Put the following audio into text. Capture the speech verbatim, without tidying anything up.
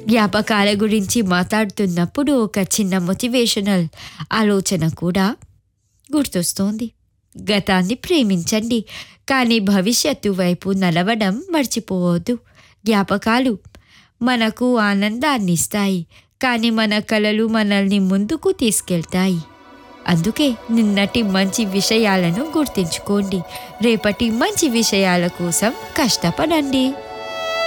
జ్ఞాపకాల గురించి మాట్లాడుతున్నప్పుడు ఒక చిన్న మోటివేషనల్ ఆలోచన కూడా గుర్తొస్తోంది. గతాన్ని ప్రేమించండి, కానీ భవిష్యత్తు వైపు నడవడం మర్చిపోవద్దు. జ్ఞాపకాలు మనకు ఆనందాన్ని ఇస్తాయి, కానీ మన కలలు మనల్ని ముందుకు తీసుకెళ్తాయి. అందుకే నిన్నటి మంచి విషయాలను గుర్తుంచుకోండి, రేపటి మంచి విషయాల కోసం కష్టపడండి.